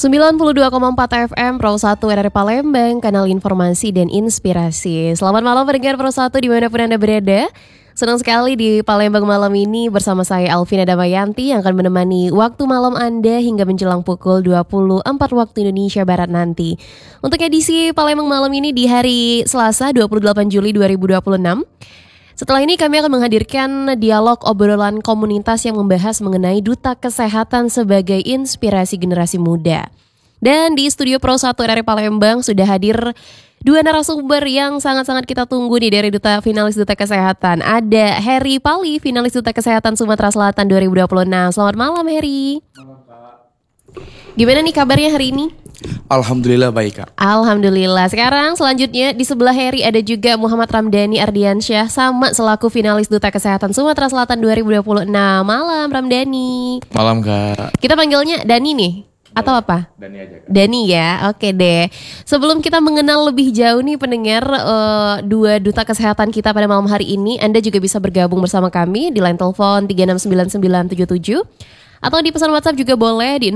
92,4 FM Pro 1 RRI Palembang, kanal informasi dan inspirasi. Selamat malam pendengar Pro 1 dimanapun Anda berada. Senang sekali di Palembang malam ini bersama saya Alvina Damayanti yang akan menemani waktu malam Anda hingga menjelang pukul 24 waktu Indonesia Barat nanti. Untuk edisi Palembang malam ini di hari Selasa 28 Juli 2026. Setelah ini kami akan menghadirkan dialog obrolan komunitas yang membahas mengenai Duta Kesehatan sebagai inspirasi generasi muda. Dan di studio Pro 1 RRI Palembang sudah hadir dua narasumber yang sangat-sangat kita tunggu nih dari finalis Duta Kesehatan. Ada Heri Pali, finalis Duta Kesehatan Sumatera Selatan 2026. Selamat malam Heri. Malam Kak. Gimana nih kabarnya hari ini? Alhamdulillah baik Kak. Alhamdulillah. Sekarang selanjutnya di sebelah Heri ada juga Muhammad Ramdhani Ardiansyah, sama selaku finalis Duta Kesehatan Sumatera Selatan 2026. Malam Ramdhani. Malam Kak. Kita panggilnya Dani nih atau apa? Dani aja Kak. Dani ya, oke deh. Sebelum kita mengenal lebih jauh nih pendengar dua Duta Kesehatan kita pada malam hari ini, Anda juga bisa bergabung bersama kami di line telepon 3699977 atau di pesan WhatsApp juga boleh di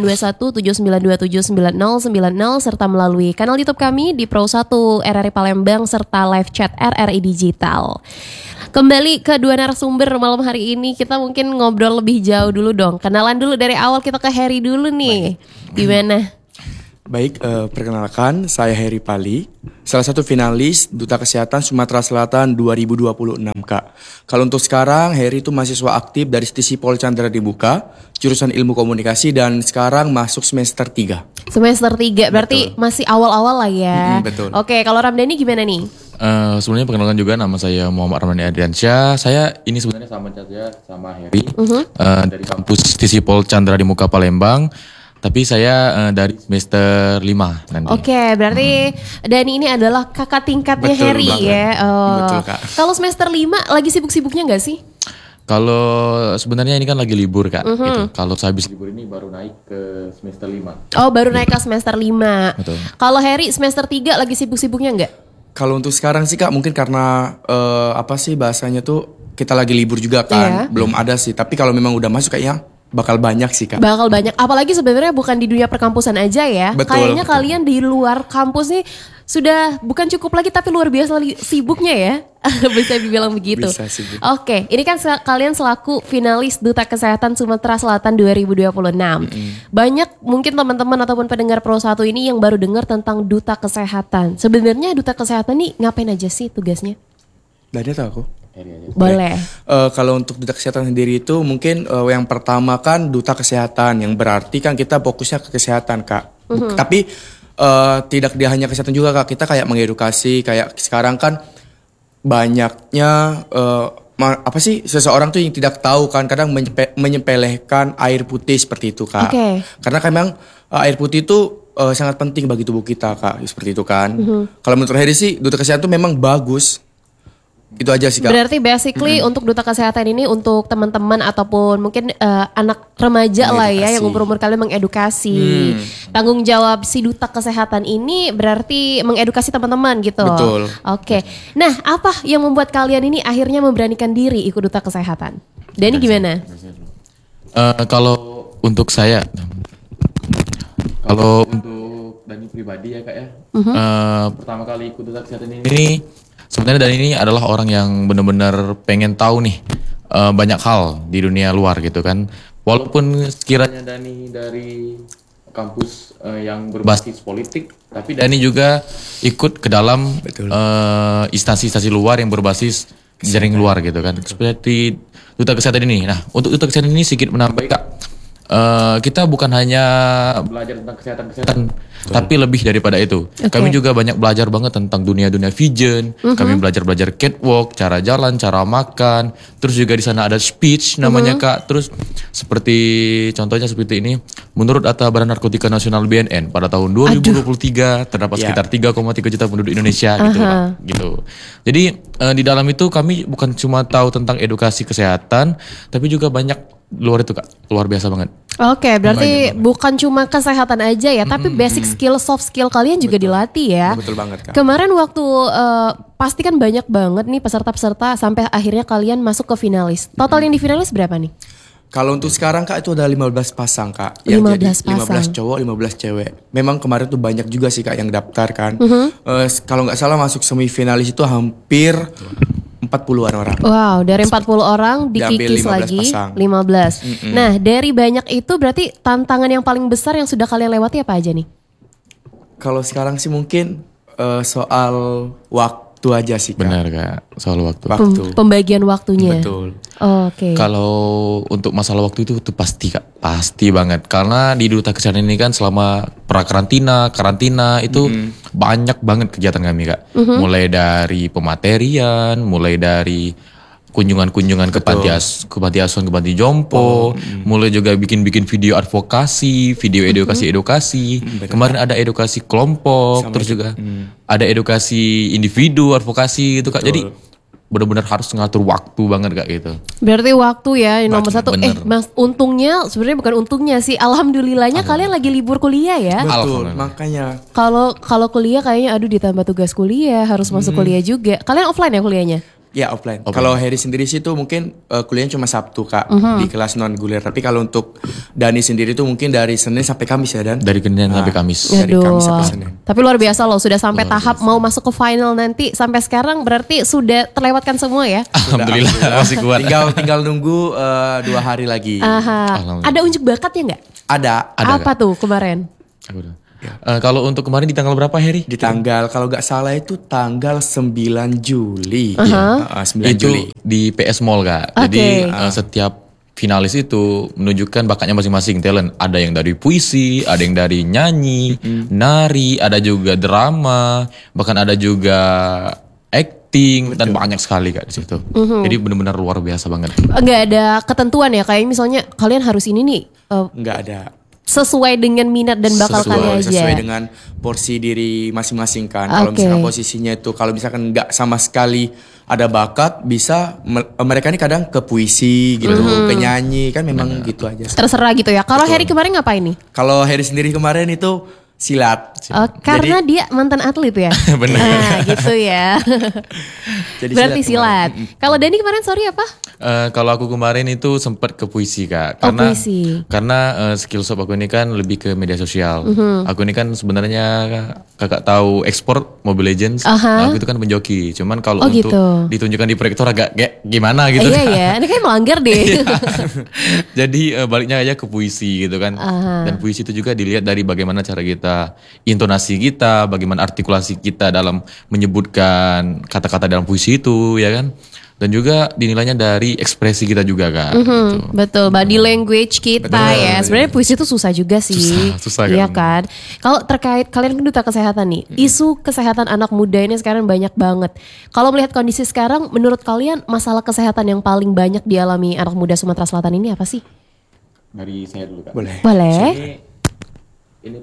082179279090 serta melalui kanal YouTube kami di Pro 1 RRI Palembang serta live chat RRI Digital. Kembali ke dua narasumber malam hari ini, kita mungkin ngobrol lebih jauh dulu dong. Kenalan dulu dari awal, kita ke Heri dulu nih. Gimana? Baik, perkenalkan saya Heri Pali, salah satu finalis Duta Kesehatan Sumatera Selatan 2026 Kak. Kalau untuk sekarang Heri itu mahasiswa aktif dari Stisipol Chandra Dibuka, jurusan Ilmu Komunikasi dan sekarang masuk semester 3. Semester 3, berarti betul. Masih awal-awal lah ya. Betul. Oke, kalau Ramdhani gimana nih? Sebelumnya perkenalkan juga, nama saya Muhammad Ramdhani Ardiansyah. Saya ini sebenarnya sama saja sama Heri, dari kampus Stisipol Chandra Dibuka Palembang. Tapi saya dari semester 5 nanti. Oke, berarti Dani ini adalah kakak tingkatnya betul Heri banget. ya. Betul Kak. Kalau semester 5 lagi sibuk-sibuknya gak sih? Kalau sebenarnya ini kan lagi libur Kak. Gitu. Kalau saya habis libur ini baru naik ke semester 5. Oh, baru naik ke semester 5. Betul. Kalau Heri semester 3 lagi sibuk-sibuknya gak? Kalau untuk sekarang sih Kak, mungkin karena apa sih bahasanya tuh kita lagi libur juga kan. Belum ada sih, tapi kalau memang udah masuk kayaknya bakal banyak sih Kak. Bakal banyak, apalagi sebenarnya bukan di dunia perkampusan aja ya. Betul, kayaknya betul. Kalian di luar kampus nih sudah bukan cukup lagi tapi luar biasa sibuknya ya. Bisa dibilang begitu. Bisa sibuk. Oke, ini kan kalian selaku finalis Duta Kesehatan Sumatera Selatan 2026. Banyak mungkin teman-teman ataupun pendengar Pro 1 ini yang baru dengar tentang Duta Kesehatan. Sebenarnya Duta Kesehatan nih ngapain aja sih tugasnya? Dani atau aku? Boleh. Kalau untuk Duta Kesehatan sendiri itu mungkin yang pertama kan Duta Kesehatan, yang berarti kan kita fokusnya ke kesehatan Kak. Tapi tidak dia hanya kesehatan juga Kak, kita kayak mengedukasi, kayak sekarang kan banyaknya apa sih seseorang tuh yang tidak tahu kan, kadang menyepelekan air putih seperti itu Kak. Karena kan memang air putih itu sangat penting bagi tubuh kita Kak, seperti itu kan. Kalau menurut Heri sih Duta Kesehatan itu memang bagus. Itu aja sih Kak. Berarti basically untuk Duta Kesehatan ini untuk teman-teman ataupun mungkin anak remaja lah ya yang umur-umur kalian mengedukasi. Tanggung jawab si Duta Kesehatan ini berarti mengedukasi teman-teman gitu. Betul. Oke. Nah, apa yang membuat kalian ini akhirnya memberanikan diri ikut Duta Kesehatan? Dani gimana? Kalau untuk saya, kalau untuk Dani pribadi ya Kak ya, pertama kali ikut Duta Kesehatan ini sebenarnya Dani ini adalah orang yang benar-benar pengen tahu nih banyak hal di dunia luar gitu kan. Walaupun sekiranya Dani dari kampus yang berbasis politik, tapi Dani juga ikut ke dalam instansi-instansi luar yang berbasis jaring luar gitu kan. Seperti Duta Kesehatan ini. Nah, untuk Duta Kesehatan ini sedikit menambah Kak. Kita bukan hanya belajar tentang kesehatan, tapi lebih daripada itu. Kami juga banyak belajar banget tentang dunia-dunia vision. Kami belajar catwalk, cara jalan, cara makan. Terus juga di sana ada speech namanya Kak. Terus contohnya seperti ini. Menurut data Badan Narkotika Nasional BNN pada tahun 2023 terdapat sekitar 3,3 juta penduduk Indonesia gitu. Jadi di dalam itu kami bukan cuma tahu tentang edukasi kesehatan, tapi juga banyak luar itu Kak, luar biasa banget. Oke, berarti bukan cuma kesehatan aja ya, tapi basic skill, soft skill kalian juga dilatih ya. Betul banget Kak. Kemarin waktu pasti kan banyak banget nih peserta-peserta sampai akhirnya kalian masuk ke finalis. Total yang di finalis berapa nih? Kalau untuk sekarang Kak itu ada 15 pasang Kak. 15 jadi 15 pasang. cowok, 15 cewek. Memang kemarin tuh banyak juga sih Kak yang daftar kan. Kalau nggak salah masuk semifinalis itu hampir 40-an orang. Wow, dari 40 orang Diambil dikikis 15 lagi pasang. 15. Nah, dari banyak itu berarti tantangan yang paling besar yang sudah kalian lewati apa aja nih? Kalau sekarang sih mungkin soal waktu aja sih Kak. Benar Kak, soal waktu. Pembagian waktunya. Betul. Oke. Kalau untuk masalah waktu itu tuh pasti Kak, pasti banget. Karena di Duta Kesehatan ini kan selama karantina itu banyak banget kegiatan kami Kak. Mulai dari pematerian, mulai dari kunjungan-kunjungan ke panti asuhan, ke panti jompo, mulai juga bikin video advokasi, video edukasi. Kemarin ada edukasi kelompok, terus juga ada edukasi individu, advokasi gitu Kak. Jadi benar-benar harus ngatur waktu banget Kak gitu. Berarti waktu ya yang nomor satu. Bener. Mas, untungnya sebenarnya bukan untungnya sih. Alhamdulillahnya kalian lagi libur kuliah ya. Betul, Alhamdulillah. makanya. Kalau kuliah kayaknya aduh ditambah tugas kuliah, harus masuk kuliah juga. Kalian offline ya kuliahnya? Ya offline. Kalau Heri sendiri sih tuh mungkin kuliahnya cuma Sabtu Kak di kelas non reguler. Tapi kalau untuk Dani sendiri tuh mungkin dari Senin sampai Kamis ya Dan? Dari Senin sampai Kamis. Dari Kamis sampai Senin. Tapi luar biasa loh, sudah sampai tahap mau masuk ke final nanti. Sampai sekarang berarti sudah terlewatkan semua ya? Alhamdulillah masih kuat. Tinggal nunggu 2 hari lagi. Aha. Alhamdulillah. Ada unjuk bakatnya nggak? Ada Apa tuh kemarin? Aku udah. Kalau untuk kemarin di tanggal berapa Heri? di tanggal kalau nggak salah itu tanggal 9 Juli. 9 Itu Juli. di PS Mall Kak. Oke. Jadi setiap finalis itu menunjukkan bakatnya masing-masing talent. Ada yang dari puisi, ada yang dari nyanyi, nari, ada juga drama, bahkan ada juga acting dan banyak sekali Kak di situ. Jadi benar-benar luar biasa banget. Nggak ada ketentuan ya, kayak misalnya kalian harus ini nih Nggak ada. sesuai dengan minat dan bakal kalian aja. Sesuai dengan porsi diri masing-masing kan. Kalau misalkan posisinya itu kalau misalkan nggak sama sekali ada bakat, bisa mereka ini kadang ke puisi gitu, ke nyanyi kan memang gitu aja. Terserah gitu ya. Kalau Heri kemarin ngapain nih? Kalau Heri sendiri kemarin itu silat. Karena dia mantan atlet ya. Bener. Nah, gitu ya. Jadi Berarti silat. kemarin. Kalau Dani kemarin sorry apa? Kalau aku kemarin itu sempat ke puisi Kak. Oh, puisi. Karena skill shop aku ini kan lebih ke media sosial. Aku ini kan sebenarnya kakak tahu ekspor Mobile Legends. Nah, aku itu kan penjoki. Cuman kalau untuk gitu. ditunjukkan di proyektor agak kayak gimana gitu. Iya ya, ini kayak melanggar deh. Jadi baliknya aja ke puisi gitu kan. Dan puisi itu juga dilihat dari bagaimana cara kita, intonasi kita, bagaimana artikulasi kita dalam menyebutkan kata-kata dalam puisi itu ya kan. Dan juga dinilainya dari ekspresi kita juga kan. Gitu. Betul, body language kita ya. Sebenarnya puisi itu susah juga sih. Susah Iya kan. kan. Kalau terkait kalian kan duta kesehatan nih, isu kesehatan anak muda ini sekarang banyak banget. Kalau melihat kondisi sekarang, menurut kalian masalah kesehatan yang paling banyak dialami anak muda Sumatera Selatan ini apa sih? Dari saya dulu Kak. Boleh. Ini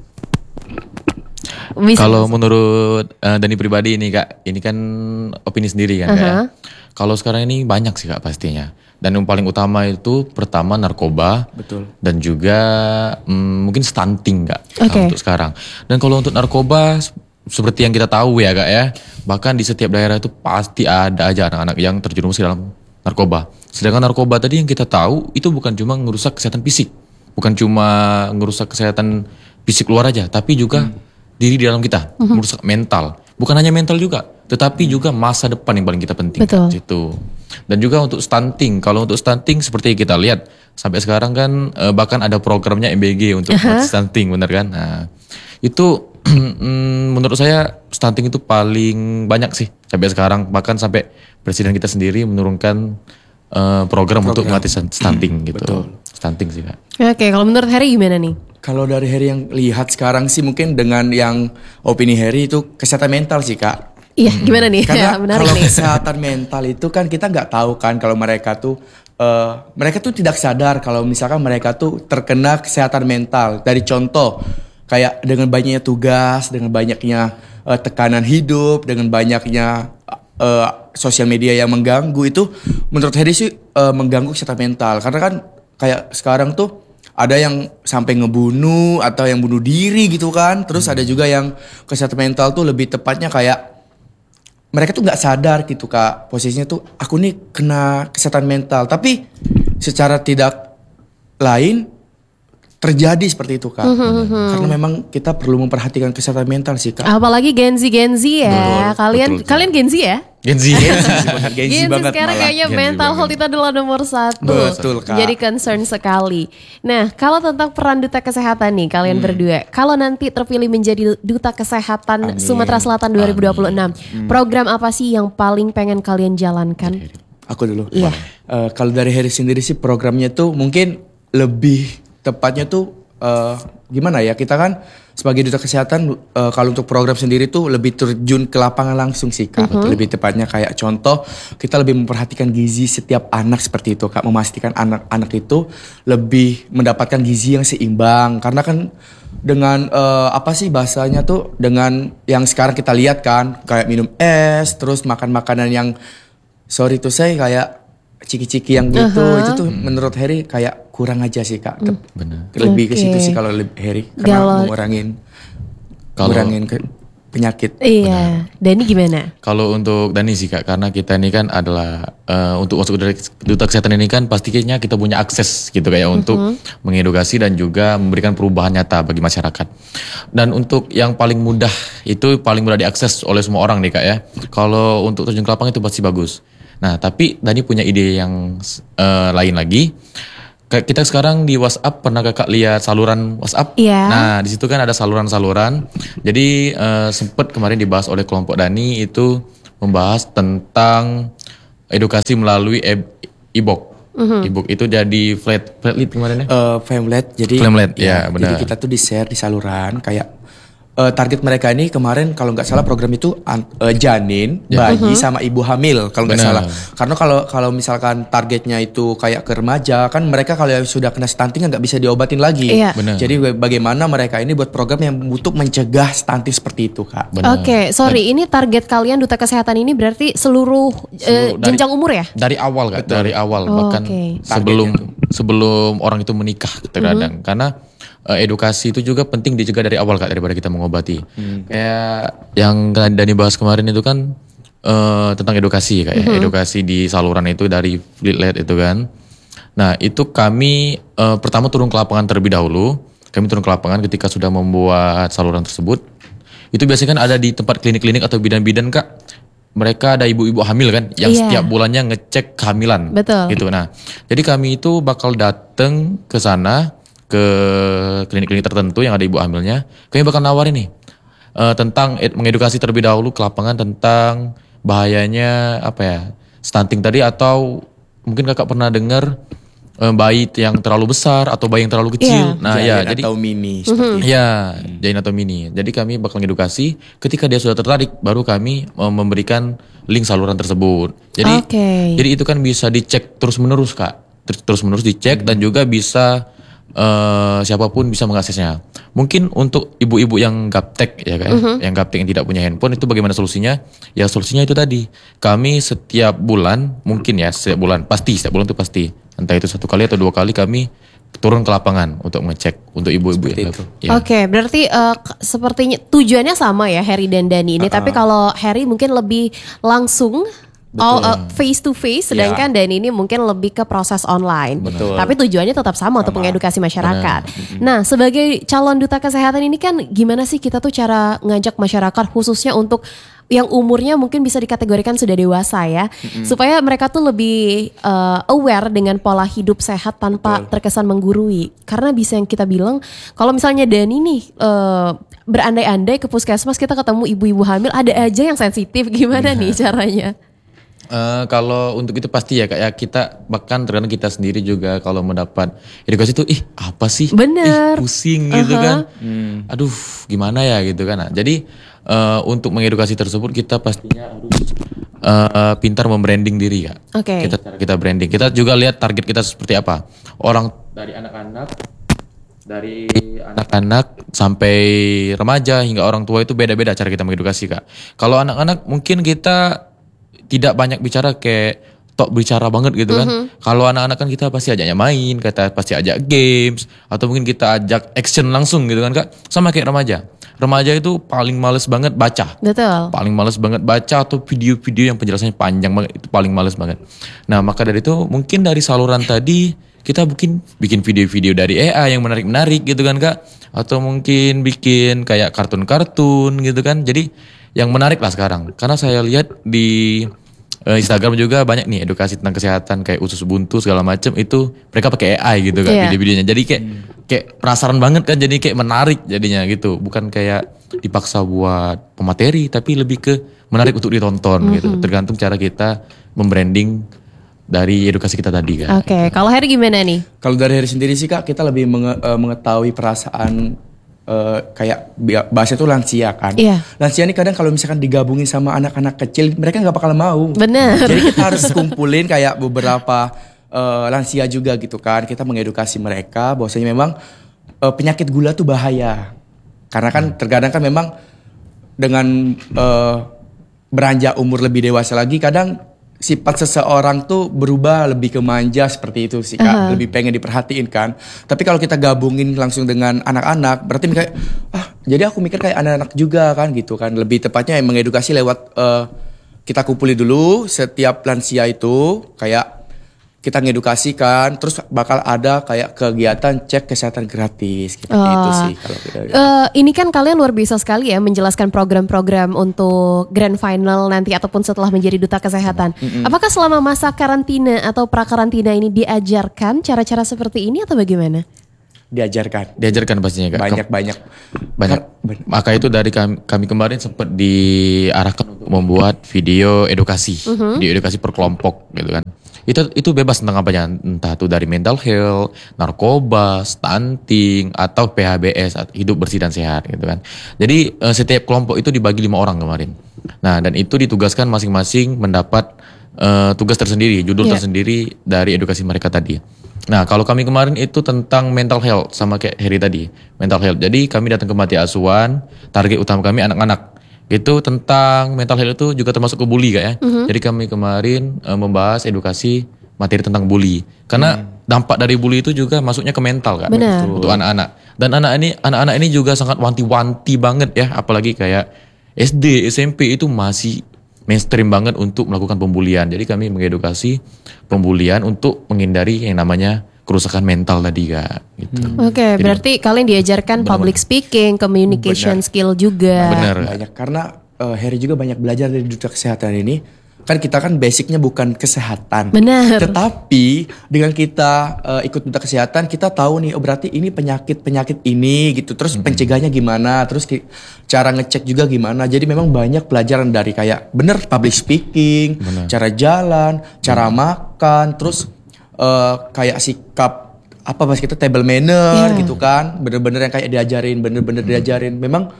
Bisa. kalau menurut Dani pribadi ini Kak, ini kan opini sendiri kan Kak ya. Kalau sekarang ini banyak sih Kak pastinya. Dan yang paling utama itu pertama narkoba. Betul. Dan juga mungkin stunting Kak untuk sekarang. Dan kalau untuk narkoba seperti yang kita tahu ya Kak ya. Bahkan di setiap daerah itu pasti ada aja anak-anak yang terjerumus dalam narkoba. Sedangkan narkoba tadi yang kita tahu itu bukan cuma merusak kesehatan fisik. Bukan cuma merusak kesehatan fisik luar aja. Tapi juga diri di dalam kita, merusak mental. Bukan hanya mental juga, tetapi juga masa depan yang paling kita penting. Betul. Gitu. Dan juga untuk stunting, kalau untuk stunting seperti kita lihat sampai sekarang kan bahkan ada programnya MBG untuk stunting, benar kan? Nah, itu menurut saya stunting itu paling banyak sih sampai sekarang. Bahkan sampai presiden kita sendiri menurunkan program untuk mengatasi stunting gitu. Betul. Stunting sih Kak. Oke, kalau menurut Heri gimana nih? Kalau dari Heri yang lihat sekarang sih mungkin dengan yang opini Heri itu kesehatan mental sih Kak. Iya, gimana nih? Karena Menarik kalau nih. kesehatan mental itu kan kita nggak tahu kan kalau mereka tuh tidak sadar kalau misalkan mereka tuh terkena kesehatan mental. Dari contoh kayak dengan banyaknya tugas, dengan banyaknya tekanan hidup, dengan banyaknya sosial media yang mengganggu itu menurut Heri sih mengganggu kesehatan mental. Karena kan kayak sekarang tuh ada yang sampai ngebunuh atau yang bunuh diri gitu kan. Terus ada juga yang kesehatan mental tuh lebih tepatnya kayak mereka tuh nggak sadar gitu Kak, posisinya tuh aku nih kena kesehatan mental, tapi secara tidak lain terjadi seperti itu Kak. Karena memang kita perlu memperhatikan kesehatan mental sih Kak. Apalagi Gen Z ya. Betul. Kalian Gen Z ya? Gen Z. Gen Z sekarang kayaknya Gen Z mental health banget. itu adalah nomor 1. Betul, Kak. Jadi concern sekali. Nah, kalau tentang peran duta kesehatan nih kalian berdua. Kalau nanti terpilih menjadi duta kesehatan Sumatera Selatan 2026. Program apa sih yang paling pengen kalian jalankan? Aku dulu. Iya. Kalau dari Harry sendiri sih programnya tuh mungkin lebih tepatnya tuh gimana ya, kita kan sebagai duta kesehatan kalau untuk program sendiri tuh lebih terjun ke lapangan langsung sih Kak. Lebih tepatnya kayak contoh kita lebih memperhatikan gizi setiap anak seperti itu Kak, memastikan anak-anak itu lebih mendapatkan gizi yang seimbang karena kan dengan apa sih bahasanya tuh, dengan yang sekarang kita lihat kan kayak minum es terus makan makanan yang sorry tuh saya kayak ciki-ciki yang gitu, itu tuh menurut Harry kayak kurang aja sih Kak. Benar. Lebih ke situ Oke. sih kalau Harry, karena ngurangin penyakit. Iya. Dani gimana? Kalau untuk Dani sih Kak, karena kita ini kan adalah untuk masuk dari duta kesehatan ini kan pastinya kita punya akses gitu kayak untuk mengedukasi dan juga memberikan perubahan nyata bagi masyarakat. Dan untuk yang paling mudah itu paling mudah diakses oleh semua orang nih Kak ya. Kalau untuk terjun ke lapangan itu pasti bagus. Nah tapi Dani punya ide yang lain lagi. Kayak kita sekarang di WhatsApp, pernah Kakak lihat saluran WhatsApp? Iya. Nah di situ kan ada saluran-saluran. Jadi sempat kemarin dibahas oleh kelompok Dani itu membahas tentang edukasi melalui e-book. E-book itu jadi flat lead kemarin ya? Flamlet, jadi Flamlet, ya, benar. Jadi kita tuh di share di saluran kayak target mereka ini kemarin kalau nggak salah program itu janin, bayi sama ibu hamil kalau nggak Benar. salah. Karena kalau misalkan targetnya itu kayak ke remaja kan mereka kalau sudah kena stunting nggak bisa diobatin lagi. Iya. Benar. Jadi bagaimana mereka ini buat program yang untuk mencegah stunting seperti itu Kak. Benar. Oke, sorry, ini target kalian duta kesehatan ini berarti seluruh jenjang umur ya? Dari awal Kak, dari awal Oh, bahkan oke. sebelum orang itu menikah terkadang karena edukasi itu juga penting dicegah dari awal Kak daripada kita mengobati. Kayak yang Dani bahas kemarin itu kan tentang edukasi Kak ya, edukasi di saluran itu dari Fleetlet itu kan. Nah, itu kami pertama turun ke lapangan terlebih dahulu. Kami turun ke lapangan ketika sudah membuat saluran tersebut. Itu biasanya kan ada di tempat klinik-klinik atau bidan-bidan Kak. Mereka ada ibu-ibu hamil kan yang Iya. setiap bulannya ngecek kehamilan. Betul. Gitu. Nah, jadi kami itu bakal datang ke sana ke klinik-klinik tertentu yang ada ibu hamilnya. Kami bakal nawarin nih tentang mengedukasi terlebih dahulu ke lapangan tentang bahayanya apa ya, stunting tadi, atau mungkin Kakak pernah dengar bayi yang terlalu besar atau bayi yang terlalu kecil. Iya. Nah, Janin ya jadi atau mini seperti itu. ya, janin atau mini. Jadi kami bakal ngedukasi. Ketika dia sudah tertarik, baru kami memberikan link saluran tersebut. Jadi, Oke. jadi itu kan bisa dicek terus menerus Kak, terus menerus dicek dan juga bisa siapapun bisa mengaksesnya. Mungkin untuk ibu-ibu yang gaptek ya Kak, yang gaptek yang tidak punya handphone itu bagaimana solusinya? Ya solusinya itu tadi. Kami setiap bulan, mungkin ya setiap bulan itu pasti. Entah itu 1 kali atau 2 kali kami turun ke lapangan untuk ngecek untuk ibu-ibu Seperti yang itu. ya. Oke, berarti sepertinya tujuannya sama ya Harry dan Dani ini. Tapi kalau Harry mungkin lebih langsung face to face, sedangkan Dani ini mungkin lebih ke proses online. Betul. Tapi tujuannya tetap sama untuk mengedukasi masyarakat. Nah, sebagai calon duta kesehatan ini kan gimana sih kita tuh cara ngajak masyarakat khususnya untuk yang umurnya mungkin bisa dikategorikan sudah dewasa ya, supaya mereka tuh lebih aware dengan pola hidup sehat tanpa terkesan menggurui. Karena bisa yang kita bilang, kalau misalnya Dani nih berandai-andai ke puskesmas kita ketemu ibu-ibu hamil, ada aja yang sensitif, gimana nih caranya? Kalau untuk itu pasti ya Kak ya, kita bahkan terkadang kita sendiri juga kalau mendapat edukasi itu apa sih? Bener. Pusing gitu kan. Aduh gimana ya gitu kan. Nah, jadi untuk mengedukasi tersebut kita pastinya harus pintar membranding diri Kak. Oke. Kita branding. Kita juga lihat target kita seperti apa. Orang dari anak-anak sampai remaja hingga orang tua itu beda-beda cara kita mengedukasi Kak. Kalau anak-anak mungkin kita tidak banyak bicara kayak tok bicara banget gitu kan. Kalau anak-anak kan kita pasti ajaknya main, kita pasti ajak games, atau mungkin kita ajak action langsung gitu kan Kak. Sama kayak remaja. remaja itu paling males banget baca. Betul. Paling males banget baca atau video-video yang penjelasannya panjang banget, itu paling males banget. Nah maka dari itu mungkin dari saluran tadi kita bikin video-video dari AI yang menarik-menarik gitu kan Kak. Atau mungkin bikin kayak kartun-kartun gitu kan. Jadi yang menarik lah sekarang. Karena saya lihat di Instagram juga banyak nih edukasi tentang kesehatan kayak usus buntu segala macam itu mereka pakai AI gitu kan video-videonya. Jadi kayak penasaran banget kan, jadi kayak menarik jadinya gitu. Bukan kayak dipaksa buat pemateri tapi lebih ke menarik untuk ditonton gitu. Tergantung cara kita membranding dari edukasi kita tadi kan. Oke, kalau Heri gimana nih? Kalau dari Heri sendiri sih Kak, kita lebih mengetahui perasaan kayak bahasa itu lansia kan. Iya. Lansia ini kadang kalau misalkan digabungin sama anak-anak kecil, mereka nggak bakal mau. Bener. Jadi kita harus kumpulin kayak beberapa lansia juga gitu kan. Kita mengedukasi mereka bahwasanya memang penyakit gula tuh bahaya. Karena kan terkadang kan memang dengan beranjak umur lebih dewasa lagi, kadang sifat seseorang tuh berubah lebih ke manja seperti itu sih Kak. Lebih pengen diperhatiin kan. Tapi kalau kita gabungin langsung dengan anak-anak, berarti kayak jadi aku mikir kayak anak-anak juga kan gitu kan. Lebih tepatnya mengedukasi lewat kita kumpuli dulu setiap lansia itu kayak kita ngedukasikan, terus bakal ada kayak kegiatan cek kesehatan gratis gitu, itu sih kalau kita. Ini kan kalian luar biasa sekali ya menjelaskan program-program untuk grand final nanti ataupun setelah menjadi duta kesehatan. Apakah selama masa karantina atau pra-karantina ini diajarkan cara-cara seperti ini atau bagaimana? Diajarkan pastinya Kak. Banyak. Maka itu dari kami kemarin sempat diarahkan untuk membuat video edukasi, video edukasi per kelompok gitu kan. Itu bebas tentang apa aja, entah itu dari mental health, narkoba, stunting, atau PHBS, hidup bersih dan sehat gitu kan. Jadi setiap kelompok itu dibagi 5 orang kemarin. Nah dan itu ditugaskan masing-masing mendapat tugas tersendiri, judul tersendiri dari edukasi mereka tadi. Nah kalau kami kemarin itu tentang mental health, sama kayak Heri tadi, mental health. Jadi kami datang ke Panti Asuhan, target utama kami anak-anak. Itu tentang mental health itu juga termasuk ke bully Kak ya. Jadi kami kemarin membahas edukasi materi tentang bully. Karena dampak dari bully itu juga masuknya ke mental Kak. Benar. Untuk anak-anak. Dan anak-anak ini juga sangat wanti-wanti banget ya. Apalagi kayak SD, SMP itu masih mainstream banget untuk melakukan pembulian. Jadi kami mengedukasi pembulian untuk menghindari yang namanya kerusakan mental tadi Kak gitu. Oke, berarti kalian diajarkan public speaking, communication skill juga. Banyak karena Heri juga banyak belajar dari duta kesehatan ini. Kan kita kan basicnya bukan kesehatan. Benar. Tetapi dengan kita ikut duta kesehatan, kita tahu nih, oh berarti ini penyakit ini gitu. Terus pencegahannya gimana? Terus cara ngecek juga gimana? Jadi memang banyak pelajaran dari kayak public speaking, cara jalan, cara makan, terus kayak sikap apa pas kita table manner gitu kan, bener-bener yang kayak bener-bener diajarin. Memang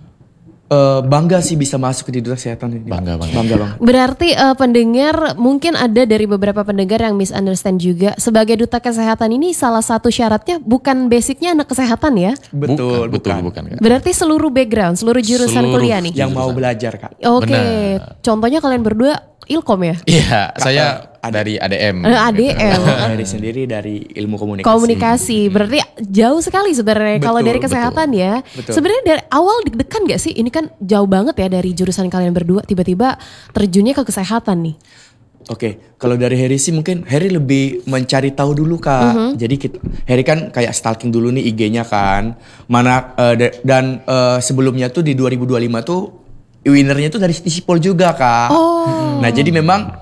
bangga sih bisa masuk ke duta kesehatan ini. Bangga banget. Berarti pendengar mungkin ada dari beberapa pendengar yang misunderstand juga. Sebagai duta kesehatan ini salah satu syaratnya bukan basicnya anak kesehatan ya? Betul. Kak. Berarti seluruh background, seluruh jurusan kuliah nih. Yang mau belajar Kak. Oke. Contohnya kalian berdua Ilkom ya? Iya, saya dari ADM. ADM. Dari sendiri dari ilmu komunikasi. Komunikasi, berarti jauh sekali sebenarnya kalau dari kesehatan ya. Sebenarnya dari awal deg-degan gak sih? Ini kan jauh banget ya dari jurusan kalian berdua, tiba-tiba terjunnya ke kesehatan nih. Oke, kalau dari Heri sih mungkin Heri lebih mencari tahu dulu Kak. Jadi Heri kan kayak stalking dulu nih IG-nya kan. Dan sebelumnya tuh di 2025 tuh winnernya tuh dari Sipol juga Kak. Nah jadi memang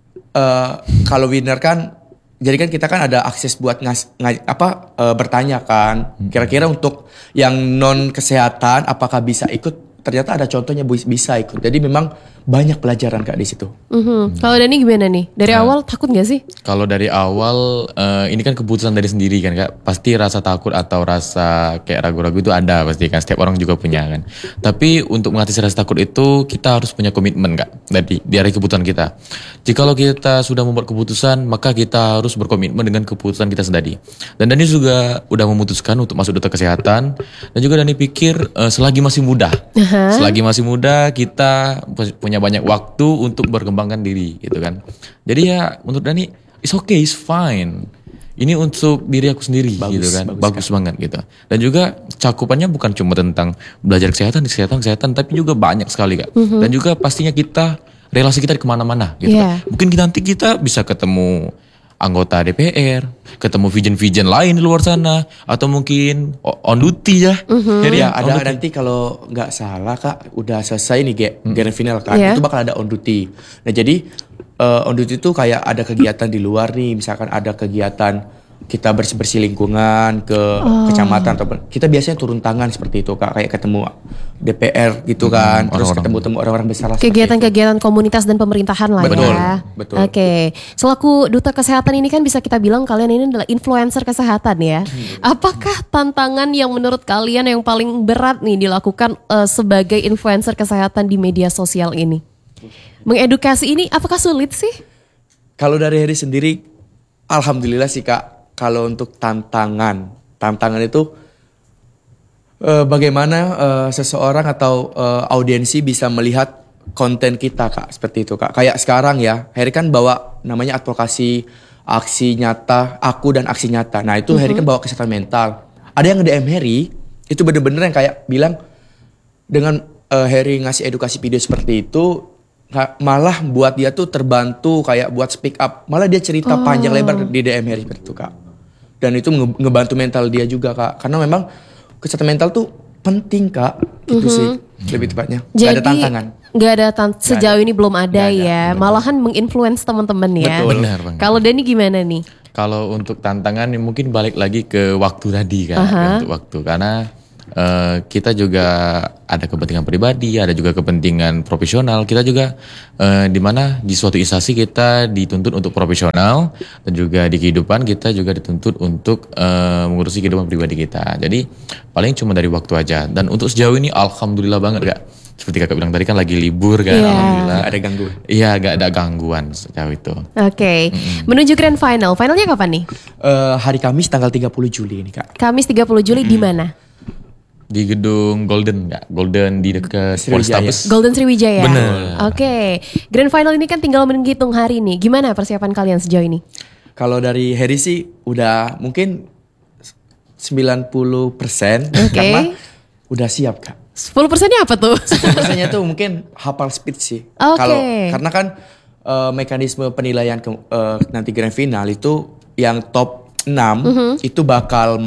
kalau winner kan, jadi kan kita kan ada akses buat bertanya kan. Kira-kira untuk yang non kesehatan apakah bisa ikut? Ternyata ada contohnya bisa ikut. Jadi memang banyak pelajaran Kak di situ. Kalau Dani gimana nih? Dari awal takut gak sih? Kalau dari awal ini kan keputusan dari sendiri kan Kak. Pasti rasa takut atau rasa kayak ragu-ragu itu ada pasti kan. Setiap orang juga punya kan. Tapi untuk mengatasi rasa takut itu kita harus punya komitmen Kak. Dari keputusan kita. Jikalau kita sudah membuat keputusan, maka kita harus berkomitmen dengan keputusan kita sendiri. Dan Dani juga udah memutuskan untuk masuk duta kesehatan. Dan juga Dani pikir selagi masih muda. Selagi masih muda kita punya banyak waktu untuk berkembangkan diri gitu kan. Jadi ya menurut Dani it's okay, it's fine. ini untuk diri aku sendiri gitu kan, bagus banget gitu. Dan juga cakupannya bukan cuma tentang belajar kesehatan, tapi juga banyak sekali Kak. Dan juga pastinya relasi kita di kemana-mana gitu kan. Mungkin nanti kita bisa ketemu anggota DPR, ketemu vision lain di luar sana, atau mungkin on duty ya. Jadi ya ada nanti kalau nggak salah Kak, udah selesai nih grand final kan, itu bakal ada on duty. Nah jadi on duty itu kayak ada kegiatan di luar nih, misalkan ada kegiatan kita bersih-bersih lingkungan ke kecamatan atau kita biasanya turun tangan seperti itu Kak, kayak ketemu DPR gitu kan, terus ketemu orang-orang besar lah. Kegiatan-kegiatan komunitas dan pemerintahan lah ya. Betul. Oke. Selaku duta kesehatan ini kan bisa kita bilang kalian ini adalah influencer kesehatan ya. Apakah tantangan yang menurut kalian yang paling berat nih dilakukan sebagai influencer kesehatan di media sosial ini? Mengedukasi ini apakah sulit sih? Kalau dari Heri sendiri, alhamdulillah sih Kak. Kalau untuk tantangan itu bagaimana seseorang atau audiensi bisa melihat konten kita Kak, seperti itu Kak. Kayak sekarang ya, Heri kan bawa namanya advokasi aksi nyata, aku dan aksi nyata. Nah itu Heri kan bawa kesehatan mental. Ada yang nge-DM Heri, itu bener-bener yang kayak bilang dengan Heri ngasih edukasi video seperti itu, malah buat dia tuh terbantu kayak buat speak up. Malah dia cerita panjang lebar di DM Heri seperti itu Kak. Dan itu ngebantu mental dia juga Kak. Karena memang kesehatan mental tuh penting Kak. Gitu sih lebih tepatnya. Jadi, gak ada tantangan. Sejauh ini belum ada ya. Malahan menginfluence teman-teman ya. Betul. Benar banget. Kalau Dani gimana nih? Kalau untuk tantangan mungkin balik lagi ke waktu tadi kan. Untuk waktu. Karena kita juga ada kepentingan pribadi, ada juga kepentingan profesional. Kita juga di mana di suatu instansi kita dituntut untuk profesional, dan juga di kehidupan kita juga dituntut untuk mengurusi kehidupan pribadi kita. Jadi paling cuma dari waktu aja. Dan untuk sejauh ini alhamdulillah banget Kak. Seperti kakak bilang tadi kan lagi libur kan, alhamdulillah. Gak ada gangguan. Iya, gak ada gangguan sejauh itu. Oke. Menuju grand final. Finalnya kapan nih? Hari Kamis tanggal 30 Juli ini Kak. Kamis 30 Juli di mana? Di gedung Golden di dekat Polrestabes. Golden Sriwijaya. Bener. Oke. Grand final ini kan tinggal menghitung hari nih. Gimana persiapan kalian sejauh ini? Kalau dari Heri sih udah mungkin 90%. Karena udah siap Kak. 10%-nya apa tuh? 10%-nya tuh mungkin hafal speech sih. Karena kan mekanisme penilaian nanti grand final itu yang top 6 itu bakal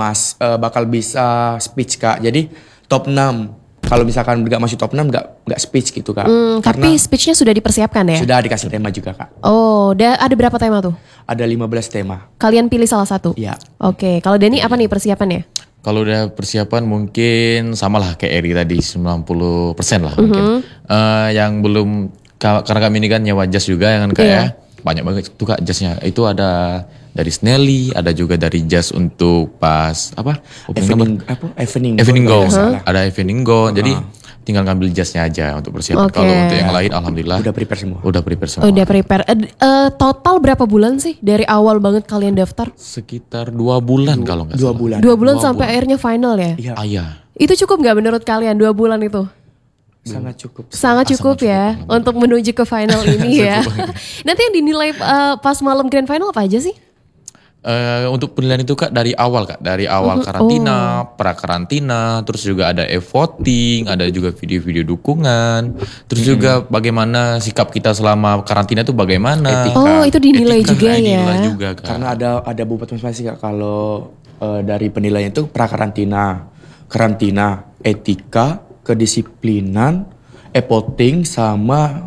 bisa speech Kak. Jadi top 6. Kalau misalkan nggak masuk top 6 nggak speech gitu Kak. Tapi speechnya sudah dipersiapkan ya? Sudah dikasih tema juga Kak. Oh, ada berapa tema tuh? Ada 15 tema. Kalian pilih salah satu? Iya. Oke, kalau Dani apa nih persiapannya? Kalau udah persiapan mungkin samalah kayak Eri tadi 90% lah mungkin. Yang belum, karena kami ini kan nyewa jas juga yang kayak banyak banget tuh Kak jasnya. Itu ada dari Snelly, ada juga dari jas untuk pas evening go. Ada evening go. Jadi tinggal ngambil jasnya aja untuk persiapan. Kalau untuk yang lain alhamdulillah udah prepare semua. Udah prepare semua. Udah prepare. Total berapa bulan sih dari awal banget kalian daftar? Sekitar 2 bulan kalau nggak salah. 2 bulan sampai akhirnya final ya? Iya. Itu cukup nggak menurut kalian 2 bulan itu? Sangat cukup. Sangat cukup ya untuk menuju ke final ini ya. Nanti yang dinilai pas malam grand final apa aja sih? Untuk penilaian itu Kak dari awal karantina, pra-karantina, terus juga ada e-voting, ada juga video-video dukungan, terus juga bagaimana sikap kita selama karantina itu bagaimana. Etika. Itu dinilai juga ya. Kak. Karena ada bobot masing-masing Kak. Kalau dari penilaian itu pra-karantina, karantina, etika, kedisiplinan, e-voting sama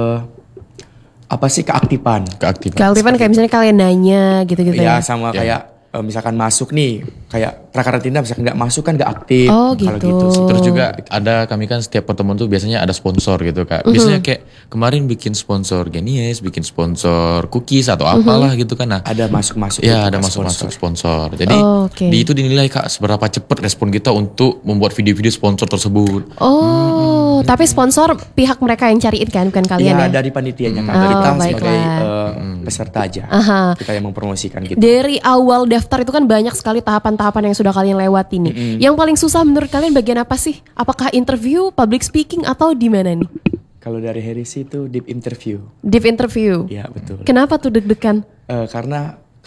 keaktifan. Keaktifan kayak misalnya kalian nanya gitu-gitu ya. Ya sama kayak misalkan masuk nih, kayak pra-karantina misalkan nggak masuk kan nggak aktif. Oh gitu. Terus juga ada, kami kan setiap pertemuan tuh biasanya ada sponsor gitu Kak. Biasanya kayak kemarin bikin sponsor Genies, bikin sponsor cookies atau apalah gitu kan. Nah, ada masuk-masuk. Ya ada masuk-masuk sponsor. Jadi di itu dinilai Kak seberapa cepat respon kita untuk membuat video-video sponsor tersebut. Tapi sponsor pihak mereka yang cariin kan, bukan kalian ya? Iya dari panitianya Kak. Dari kita sebagai peserta aja. Kita yang mempromosikan gitu. Dari awal daftar itu kan banyak sekali tahapan-tahapan yang sudah kalian lewati nih. Yang paling susah menurut kalian bagian apa sih? Apakah interview, public speaking, atau di mana nih? Kalau dari Heri sih itu deep interview. Deep interview? Iya betul. Kenapa tuh deg-degan? Karena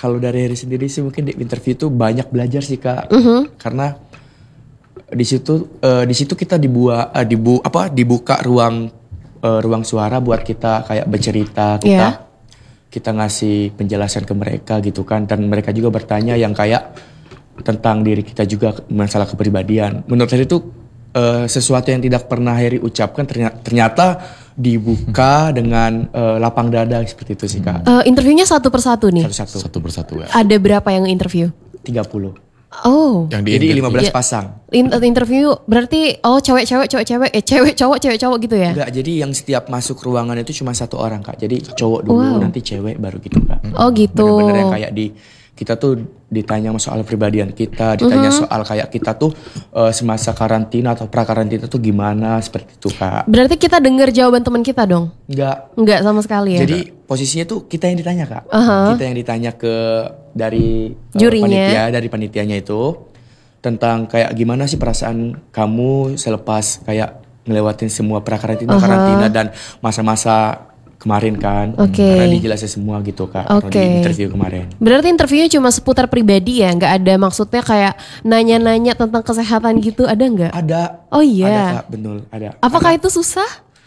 Kalau dari Heri sendiri sih mungkin di interview itu banyak belajar sih Kak. Karena di situ kita dibuka ruang suara buat kita kayak bercerita, kita ngasih penjelasan ke mereka gitu kan, dan mereka juga bertanya yang kayak tentang diri kita juga, masalah kepribadian. Menurut Heri itu sesuatu yang tidak pernah Heri ucapkan ternyata dibuka dengan lapang dada seperti itu sih Kak. Interviewnya satu persatu nih? Satu persatu ya. Ada berapa yang interview? 30. Oh. Jadi 15 pasang. Interview berarti cewek-cewek, cewek-cewek, cewek cowok gitu ya? Enggak, jadi yang setiap masuk ruangan itu cuma satu orang Kak. Jadi cowok dulu, nanti cewek baru gitu Kak. Oh gitu. Bener-bener yang kayak kita tuh ditanya soal pribadian kita, ditanya soal kayak kita tuh semasa karantina atau pra-karantina tuh gimana, seperti itu Kak. Berarti kita dengar jawaban teman kita dong? Enggak sama sekali ya? Jadi posisinya tuh kita yang ditanya Kak. Kita yang ditanya dari jurinya, dari panitianya itu tentang kayak gimana sih perasaan kamu selepas kayak ngelewatin semua karantina dan masa-masa kemarin kan. Karena dijelasin semua gitu Kak di interview kemarin. Berarti interviewnya cuma seputar pribadi ya? Nggak ada maksudnya kayak nanya-nanya tentang kesehatan gitu, ada nggak? Ada. Oh iya. Ada Kak, betul ada. Apakah itu susah?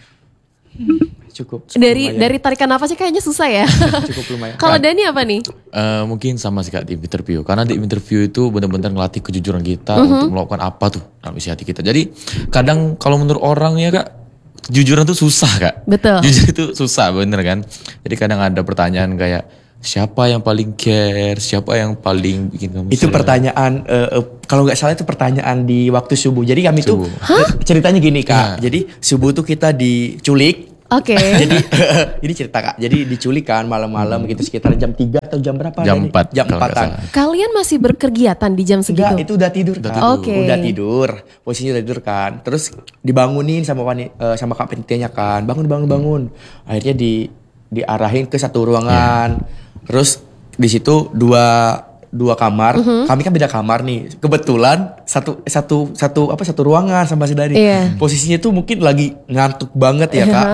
Cukup dari tarikan nafasnya kayaknya susah ya. Cukup lumayan. Kalau Dani apa nih? Mungkin sama sih Kak di interview. Karena di interview itu benar-benar ngelatih kejujuran kita untuk melakukan apa tuh dalam isi hati kita. Jadi kadang kalau menurut orang ya Kak, kejujuran tuh susah Kak. Betul. Jujur itu susah bener kan. Jadi kadang ada pertanyaan kayak siapa yang paling care, siapa yang paling bikin kamu itu pertanyaan kalau nggak salah itu pertanyaan di waktu subuh. Jadi kami tuh ceritanya gini Kak. Jadi subuh tuh kita diculik. Oke. Jadi ini cerita Kak. Jadi diculik kan malam-malam gitu sekitar jam 3 atau jam berapa? Jam 4. Jam 4-an. Kalian masih berkegiatan di jam segitu? Enggak, itu udah tidur Kak. Udah tidur. Posisinya udah tidur kan. Terus dibangunin sama Kak penitianya kan. Bangun. Akhirnya diarahin ke satu ruangan. Terus di situ dua kamar. Kami kan beda kamar nih. Kebetulan satu ruangan sama si Dani. Posisinya tuh mungkin lagi ngantuk banget ya Kak.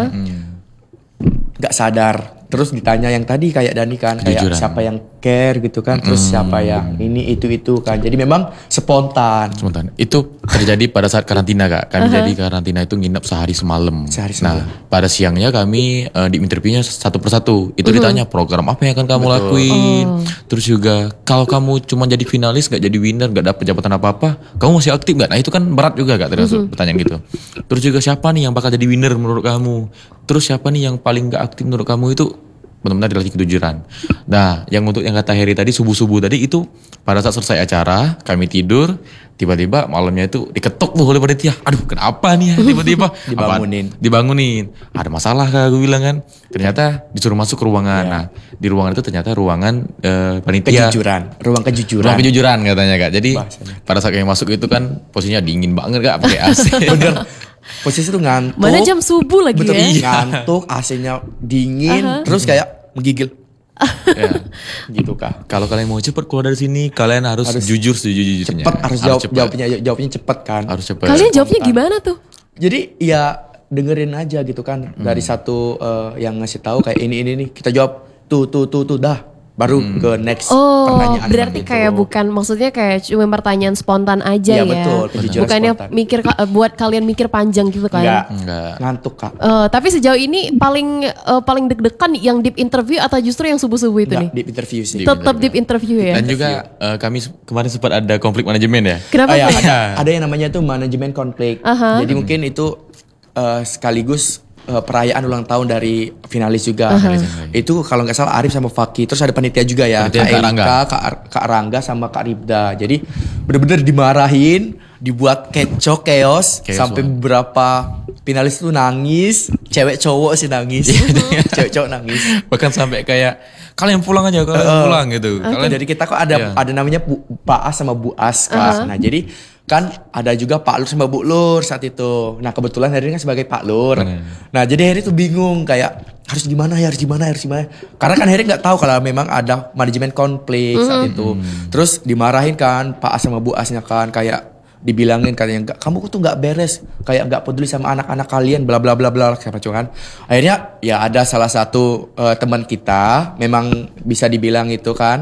Gak sadar. Terus ditanya yang tadi kayak Dani kan, kayak Jujuran. siapa yang care gitu kan, terus siapa yang ini itu kan. Jadi memang spontan. Itu terjadi pada saat karantina Kak. Kami jadi karantina itu nginep sehari semalam. Nah, pada siangnya kami di interviewnya satu persatu. Itu ditanya program apa yang akan kamu lakuin. Terus juga kalau kamu cuma jadi finalis, gak jadi winner, gak dapet jabatan apa-apa, kamu masih aktif gak? Nah itu kan berat juga Kak termasuk pertanyaan gitu. Terus juga siapa nih yang bakal jadi winner menurut kamu? Terus siapa nih yang paling gak aktif menurut kamu? Itu benar-benar dilatih kejujuran. Nah, yang untuk yang kata Heri tadi subuh-subuh tadi itu pada saat selesai acara kami tidur, tiba-tiba malamnya itu diketok tuh oleh panitia. Aduh, kenapa nih ya tiba-tiba dibangunin. Ada masalah Kak, gue bilang kan. Ternyata disuruh masuk ke ruangan. Nah, di ruangan itu ternyata ruangan panitia. Ruang kejujuran katanya Kak. Jadi pada saat kami masuk itu kan posisinya dingin banget Kak, pakai AC. Bener. Posisi tuh ngantuk. Mana jam subuh lagi betul, ya? ngantuk, AC-nya dingin, terus kayak menggigil. Gitu Kak. Kalau kalian mau cepet keluar dari sini, kalian harus jujur sejujur-jujurnya. Cepet, harus jawabnya cepet kan. Harus cepet. Kalian jawabnya gimana tuh? Jadi ya dengerin aja gitu kan. Dari satu yang ngasih tahu kayak ini nih, kita jawab tuh dah. Baru ke next pertanyaan. Berarti kayak bukan, maksudnya kayak cuma pertanyaan spontan aja ya? Iya betul, kejujuran bukannya spontan. buat kalian mikir panjang gitu kan? Enggak. Ngantuk Kak. Tapi sejauh ini paling deg-degan yang deep interview atau justru yang subuh-subuh itu nih? Deep interview sih. Tetap deep interview ya? Dan juga kami kemarin sempat ada konflik manajemen ya. Kenapa tuh? Ada yang namanya tuh manajemen konflik. Jadi mungkin itu sekaligus perayaan ulang tahun dari finalis juga. Itu kalau nggak salah Arif sama Faki. Terus ada panitia juga ya, Kak Elika, Kak Rangga sama Kak Ribda. Jadi bener-bener dimarahin, dibuat chaos sampai beberapa finalis tuh nangis, cewek cowok sih nangis. Cewek cowok nangis. Bahkan sampai kayak kalian pulang aja, pulang gitu. Jadi kita kok ada namanya Pak As sama Bu As Kak. Nah, jadi kan ada juga Pak Lur sama Bu Lur saat itu. Nah kebetulan Heri kan sebagai Pak Lur. Nah jadi Heri tuh bingung kayak harus gimana. Karena kan Heri nggak tahu kalau memang ada manajemen konflik saat itu. Terus dimarahin kan Pak As sama Bu Asnya kan, kayak dibilangin katanya kamu tuh nggak beres, kayak nggak peduli sama anak-anak kalian, bla bla bla bla siapa kan. Akhirnya ya ada salah satu teman kita memang bisa dibilang itu kan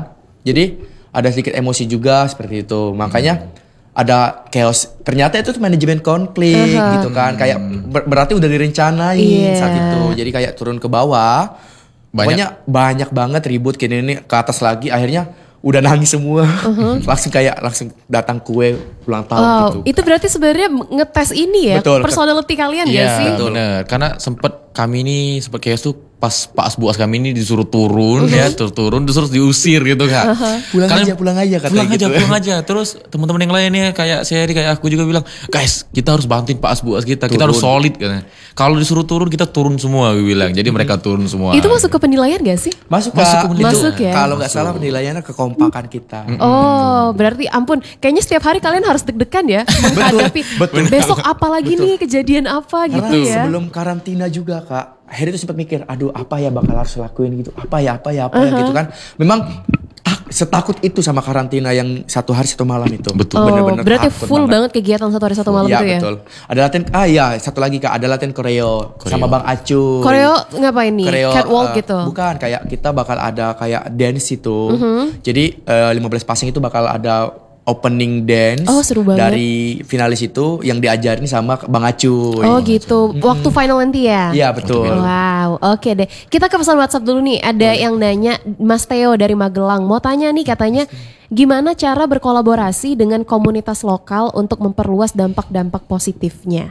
Jadi ada sedikit emosi juga seperti itu. Makanya ada chaos. Ternyata itu tuh manajemen konflik gitu kan. Kayak berarti udah direncanain saat itu. Jadi kayak turun ke bawah. Pokoknya banyak banget ribut ini ke atas lagi. Akhirnya udah nangis semua. langsung datang kue ulang tahun gitu. Itu berarti sebenarnya ngetes ini ya, Betul. Personality kalian gak sih? Iya bener, karena kami ini sempet chaos tuh pas Pak Asbuas kami ini disuruh turun turun terus diusir gitu Kak. Pulang aja katanya pulang aja. Terus teman-teman yang lainnya kayak Sherry kayak aku juga bilang, guys kita harus bantuin Pak Asbuas kita harus solid katanya. Kalau disuruh turun kita turun semua gue bilang. Jadi mereka turun semua. Itu masuk ke penilaian gak sih? Masuk ya. Kalau nggak salah penilaiannya kekompakan kita. Oh berarti ampun, kayaknya setiap hari kalian harus deg-degan ya menghadapi besok apa lagi nih kejadian apa Karena gitu ya. sebelum karantina juga Kak, Harry tuh sempat mikir, aduh apa ya bakal harus lakuin gitu, apa ya gitu kan. Memang setakut itu sama karantina yang 1 hari 1 malam itu. Betul. Bener-bener berarti full banget kegiatan 1 hari 1 malam itu ya. Betul. Ada latihan, satu lagi Kak, ada latihan koreo sama Bang Acu. Koreo ngapain nih? Catwalk gitu? Bukan, kayak kita bakal ada kayak dance itu. Jadi 15 passing itu bakal ada opening dance seru banget. dari finalis itu yang diajarin sama Bang Acu. Oh gitu, waktu final nanti ya? Iya betul. Wow, oke deh. Kita ke pesan WhatsApp dulu nih. Ada yang nanya, Mas Theo dari Magelang. Mau tanya nih katanya, gimana cara berkolaborasi dengan komunitas lokal untuk memperluas dampak-dampak positifnya?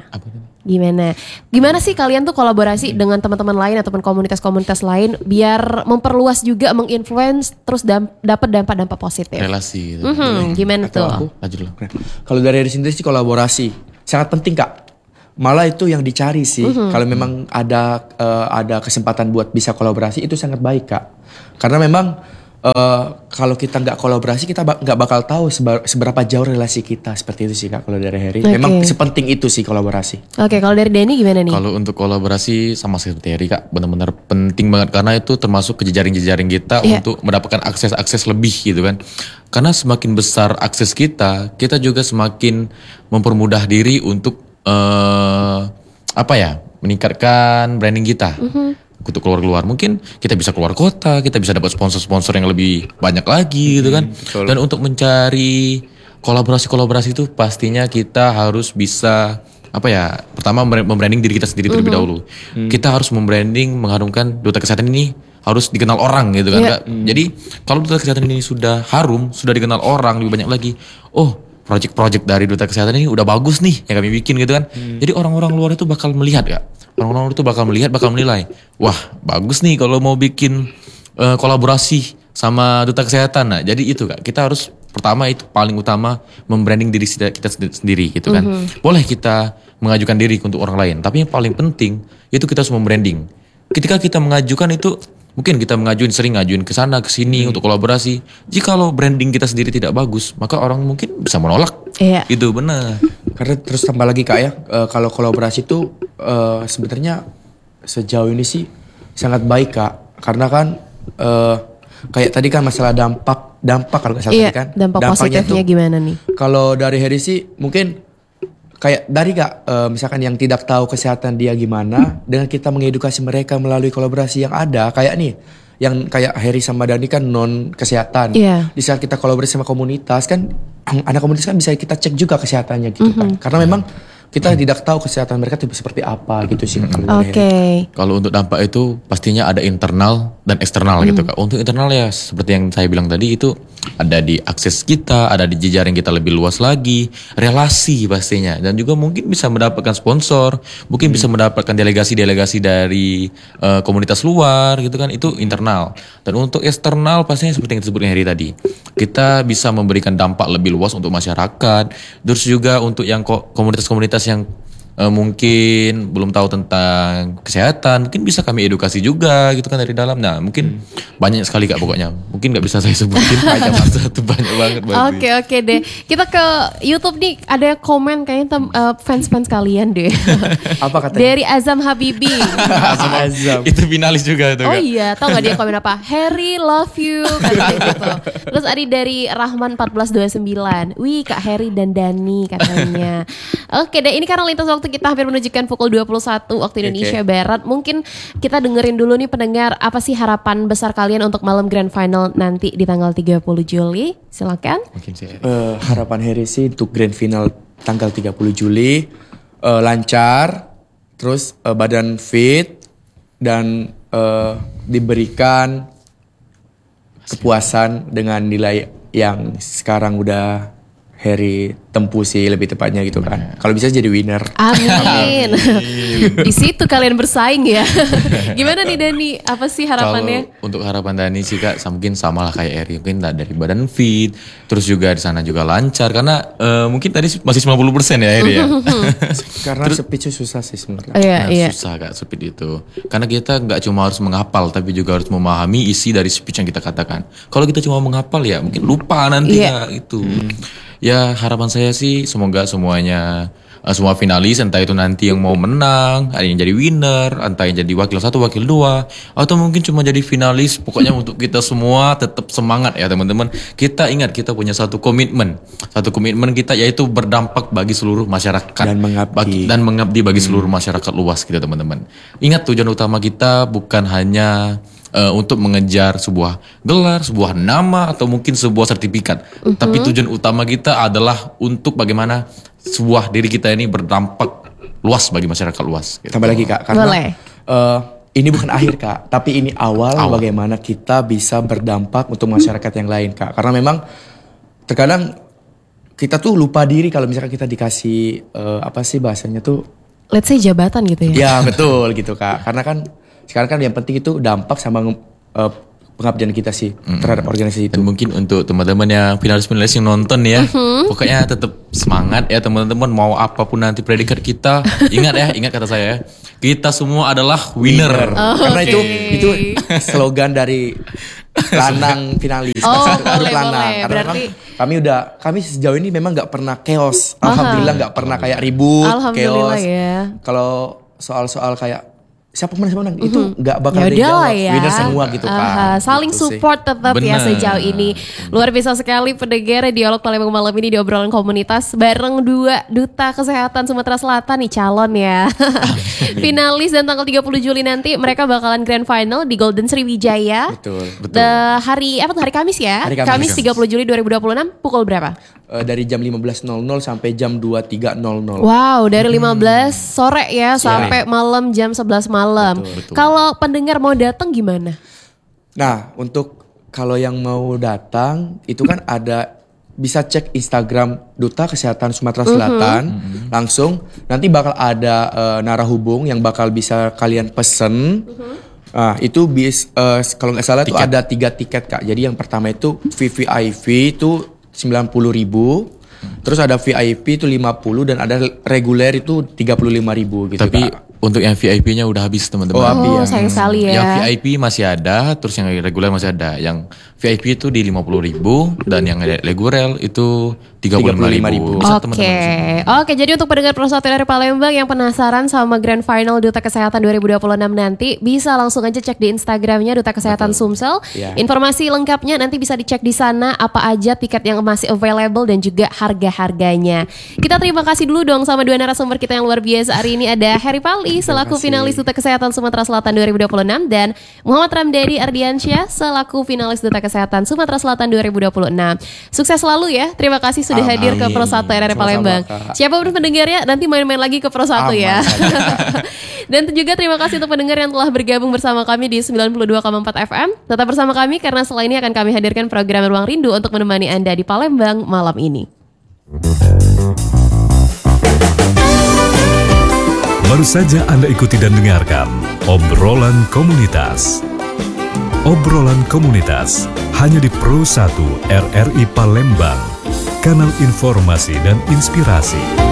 Gimana sih kalian tuh kolaborasi dengan teman-teman lain ataupun komunitas-komunitas lain biar memperluas juga, menginfluence terus dapat dampak-dampak positif? Relasi gitu. Gimana tuh? Lanjut dulu. Kalau dari sendiri sih kolaborasi sangat penting Kak. Malah itu yang dicari sih. Kalau memang ada kesempatan buat bisa kolaborasi itu sangat baik Kak. Karena memang kalau kita nggak kolaborasi kita nggak bakal tahu seberapa jauh relasi kita, seperti itu sih Kak. Kalau dari Harry memang sepenting itu sih kolaborasi. Oke, kalau dari Denny gimana nih? Kalau untuk kolaborasi sama seperti Harry Kak, benar-benar penting banget karena itu termasuk ke jejaring-jejaring kita untuk mendapatkan akses lebih gitu kan. Karena semakin besar akses kita juga semakin mempermudah diri untuk meningkatkan branding kita. Untuk keluar mungkin kita bisa keluar kota, kita bisa dapat sponsor-sponsor yang lebih banyak lagi gitu kan. Dan untuk mencari kolaborasi itu pastinya kita harus bisa pertama membranding diri kita sendiri terlebih dahulu. Kita harus membranding, mengharumkan Duta Kesehatan ini harus dikenal orang gitu kan Kak. Jadi kalau Duta Kesehatan ini sudah harum, sudah dikenal orang lebih banyak lagi. Project-project dari Duta Kesehatan ini udah bagus nih yang kami bikin gitu kan. Jadi orang-orang luar itu bakal melihat Kak. Orang-orang itu bakal menilai. Wah, bagus nih kalau mau bikin kolaborasi sama Duta Kesehatan. Nah, jadi itu Kak. Kita harus pertama itu paling utama membranding diri kita sendiri gitu kan. Boleh kita mengajukan diri untuk orang lain, tapi yang paling penting itu kita harus membranding. Ketika kita mengajukan itu mungkin kita sering ngajuin ke sana ke sini untuk kolaborasi. Jikalau branding kita sendiri tidak bagus, maka orang mungkin bisa menolak. Itu benar. Karena terus tambah lagi Kak ya, kalau kolaborasi itu sebenarnya sejauh ini sih sangat baik Kak. Karena kan kayak tadi kan masalah dampak kalau nggak salah tadi kan. Dampak positifnya gimana nih? Kalau dari Harry sih mungkin kayak dari Kak, misalkan yang tidak tahu kesehatan dia gimana, dengan kita mengedukasi mereka melalui kolaborasi yang ada, kayak nih, yang kayak Harry sama Dani kan non kesehatan. Di saat kita kolaborasi sama komunitas kan, anak komunitas kan bisa kita cek juga kesehatannya gitu kan. Karena memang kita tidak tahu kesehatan mereka itu seperti apa gitu sih. Kalau untuk dampak itu pastinya ada internal dan eksternal gitu Kak. Untuk internal ya seperti yang saya bilang tadi itu ada di akses kita, ada di jejaring kita lebih luas lagi, relasi pastinya, dan juga mungkin bisa mendapatkan sponsor, mungkin bisa mendapatkan delegasi-delegasi dari komunitas luar gitu kan, itu internal. Dan untuk eksternal pastinya seperti yang disebutkan Harry tadi, kita bisa memberikan dampak lebih luas untuk masyarakat, terus juga untuk yang komunitas-komunitas yang mungkin belum tahu tentang kesehatan, mungkin bisa kami edukasi juga gitu kan dari dalam. Nah mungkin banyak sekali Kak pokoknya, mungkin nggak bisa saya sebutin banyak banget. Oke deh, kita ke YouTube nih, ada komen kayaknya fans kalian deh. Apa katanya? Dari Azam Habibi. Azam. Itu finalis juga itu Kak. Oh iya, tau gak dia komen apa? Harry love you katanya gitu. Terus ada dari Rahman 1429, wih Kak Harry dan Dani katanya. Oke deh, ini karena lintas waktu waktu kita hampir menunjukkan pukul 21 waktu Indonesia Barat. Mungkin kita dengerin dulu nih pendengar, apa sih harapan besar kalian untuk malam Grand Final nanti di tanggal 30 Juli? Silakan. Harapan Harry sih untuk Grand Final tanggal 30 Juli lancar, terus badan fit dan diberikan kepuasan dengan nilai yang sekarang udah Harry tempuh sih lebih tepatnya gitu kan. Kalau bisa jadi winner. Amin. Di situ kalian bersaing ya. Gimana nih Dani? Apa sih harapannya? Kalau untuk harapan Dani sih Kak, mungkin sama lah kayak Harry. Mungkin dari badan fit, terus juga di sana juga lancar. Karena mungkin tadi masih 90% ya Harry ya. Karena speech susah sih sebenarnya. Iya. Susah Kak speech itu. Karena kita nggak cuma harus menghafal, tapi juga harus memahami isi dari speech yang kita katakan. Kalau kita cuma menghafal ya mungkin lupa nantinya itu. Ya harapan saya sih semoga semuanya semua finalis, entah itu nanti yang mau menang, ada yang jadi winner, entah yang jadi wakil 1, wakil 2, atau mungkin cuma jadi finalis. Pokoknya untuk kita semua tetap semangat ya teman-teman. Kita ingat kita punya satu komitmen kita yaitu berdampak bagi seluruh masyarakat dan mengabdi bagi seluruh masyarakat luas gitu teman-teman. Ingat tujuan utama kita bukan hanya untuk mengejar sebuah gelar, sebuah nama, atau mungkin sebuah sertifikat. Tapi tujuan utama kita adalah untuk bagaimana sebuah diri kita ini berdampak luas bagi masyarakat luas. Gitu. Tambah lagi Kak, karena ini bukan akhir Kak, tapi ini awal bagaimana kita bisa berdampak untuk masyarakat yang lain Kak. Karena memang terkadang kita tuh lupa diri kalau misalkan kita dikasih apa sih bahasanya tuh? Let's say jabatan gitu ya? Ya betul gitu Kak, karena kan sekarang kan yang penting itu dampak sama pengabdian kita sih terhadap organisasi itu. Dan mungkin untuk teman-teman yang finalis-finalis yang nonton ya, pokoknya tetap semangat ya teman-teman. Mau apapun nanti predikat kita, ingat kata saya, kita semua adalah winner. Karena itu slogan dari Lanang finalis. Boleh. Karena Berarti kami sejauh ini memang nggak pernah chaos. Alhamdulillah nggak pernah kayak ribut, chaos. Ya. Kalau soal-soal kayak siapa menang itu nggak bakal ada Yaudah yang ya. winner semua gitu kan. Saling gitu support tetap ya sejauh ini. Luar biasa sekali pendengar Dialog Palembang malam ini di obrolan komunitas bareng 2 duta kesehatan Sumatera Selatan nih calon ya. Finalis dan tanggal 30 Juli nanti mereka bakalan grand final di Golden Sriwijaya. Betul. Hari Kamis ya? Hari Kamis. 30 Juli 2026 pukul berapa? Dari jam 15.00 sampai jam 23.00. Wow, dari 15 sore ya sampai malam jam 11 malam. Betul. Kalau pendengar mau datang gimana? Nah, untuk kalau yang mau datang itu kan ada bisa cek Instagram Duta Kesehatan Sumatera Selatan langsung. Nanti bakal ada narahubung yang bakal bisa kalian pesen. Nah, itu kalau nggak salah itu ada 3 tiket Kak. Jadi yang pertama itu VVIP itu 90.000, terus ada VIP itu 50 dan ada reguler itu 35.000 gitu. Tapi Kak. untuk yang VIP-nya udah habis teman-teman. Sayang sekali ya. Yang VIP masih ada, terus yang reguler masih ada. Yang VIP itu di 50.000 dan yang reguler itu 35.000. Oke, jadi untuk pendengar Pro1 dari Palembang yang penasaran sama Grand Final Duta Kesehatan 2026 nanti bisa langsung aja cek di Instagramnya Duta Kesehatan Sumsel. Informasi lengkapnya nanti bisa dicek di sana apa aja tiket yang masih available dan juga harga-harganya. Kita terima kasih dulu dong sama 2 narasumber kita yang luar biasa. Hari ini ada Harry Pali selaku finalis Duta Kesehatan Sumatera Selatan 2026 dan Muhammad Ramdhani Ardiansyah selaku finalis Duta Kesehatan Sumatera Selatan 2026. Sukses selalu ya. Terima kasih sudah hadir ke Pro1 RRI Palembang. Siapapun pendengarnya nanti main-main lagi ke Pro1 ya. Dan juga terima kasih untuk pendengar yang telah bergabung bersama kami di 92,4 FM. Tetap bersama kami karena setelah ini akan kami hadirkan program Ruang Rindu untuk menemani Anda di Palembang malam ini. Baru saja Anda ikuti dan dengarkan Obrolan Komunitas. Obrolan Komunitas hanya di Pro1 RRI Palembang, kanal informasi dan inspirasi.